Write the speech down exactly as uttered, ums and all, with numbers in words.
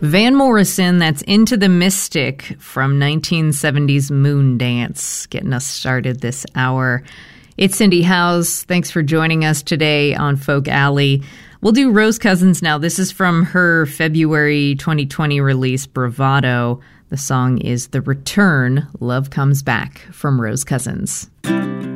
Van Morrison, that's Into the Mystic from nineteen seventies Moondance, getting us started this hour. It's Cindy Howes. Thanks for joining us today on Folk Alley. We'll do Rose Cousins now. This is from her February twenty twenty release, Bravado. The song is The Return, Love Comes Back, from Rose Cousins.